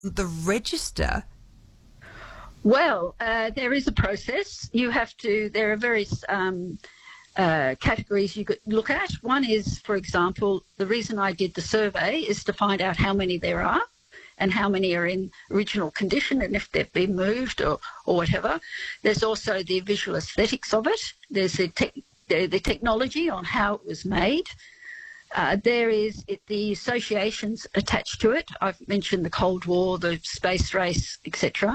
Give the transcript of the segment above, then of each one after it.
the register? Well, there is a process. There are various categories you could look at. One is, for example, the reason I did the survey is to find out how many there are and how many are in original condition and if they've been moved or whatever. There's also the visual aesthetics of it. There's the technology on how it was made. There is the associations attached to it. I've mentioned the Cold War, the space race, etc.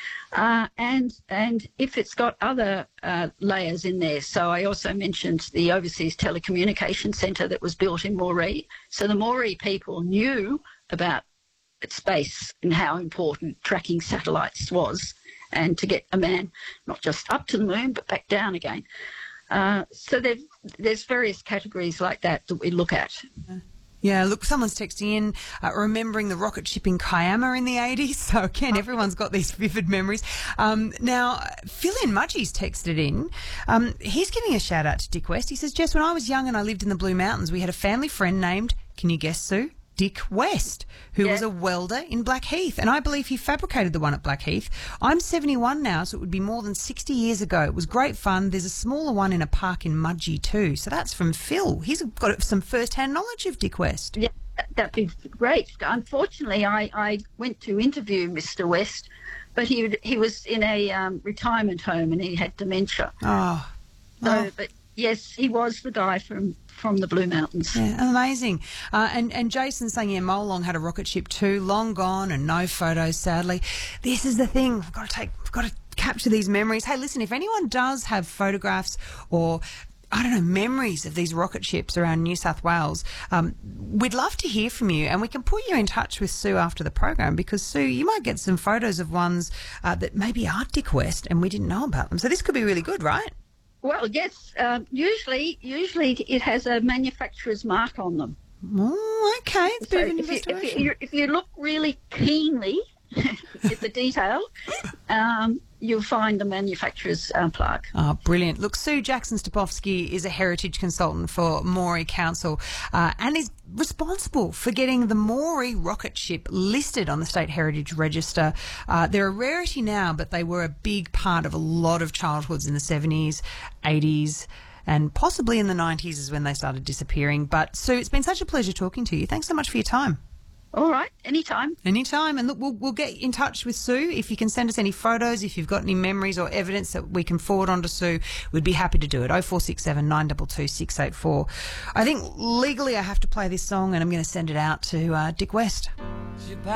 And if it's got other layers in there. So I also mentioned the Overseas Telecommunication Centre that was built in Moree. So the Moree people knew about space and how important tracking satellites was, and to get a man not just up to the moon but back down again. So there's various categories like that we look at. Yeah, look, someone's texting in, remembering the rocket ship in Kiama in the 80s. So, again, everyone's got these vivid memories. Now, Phil in Mudgee's texted in. He's giving a shout-out to Dick West. He says, Jess, when I was young and I lived in the Blue Mountains, we had a family friend named, can you guess, Sue? Dick West, who was a welder in Blackheath, and I believe he fabricated the one at Blackheath. I'm 71 now, so it would be more than 60 years ago. It was great fun. There's a smaller one in a park in Mudgee too. So that's from Phil. He's got some first-hand knowledge of Dick West. Yeah, that'd be great. Unfortunately, I went to interview Mr. West, but he was in a retirement home and he had dementia. But yes, he was the guy from the Blue Mountains. Yeah, amazing. And Jason's saying, yeah, Molong had a rocket ship too, long gone and no photos, sadly. This is the thing. We've got to capture these memories. Hey, listen, if anyone does have photographs or, I don't know, memories of these rocket ships around New South Wales, we'd love to hear from you, and we can put you in touch with Sue after the program, because, Sue, you might get some photos of ones that maybe are Dick West and we didn't know about them. So this could be really good, right? Well, yes. Usually it has a manufacturer's mark on them. Oh, okay. It's a bit of an investigation. If you look really keenly at the detail, you'll find the manufacturer's plaque. Oh, brilliant. Look, Sue Jackson-Stopofsky is a heritage consultant for Moree Council and is responsible for getting the Moree rocket ship listed on the State Heritage Register. They're a rarity now, but they were a big part of a lot of childhoods in the 70s, 80s, and possibly in the 90s is when they started disappearing. But, Sue, it's been such a pleasure talking to you. Thanks so much for your time. All right, anytime. Anytime. And look, we'll get in touch with Sue. If you can send us any photos, if you've got any memories or evidence that we can forward on to Sue, we'd be happy to do it. 0467 922 684. I think legally I have to play this song, and I'm going to send it out to Dick West.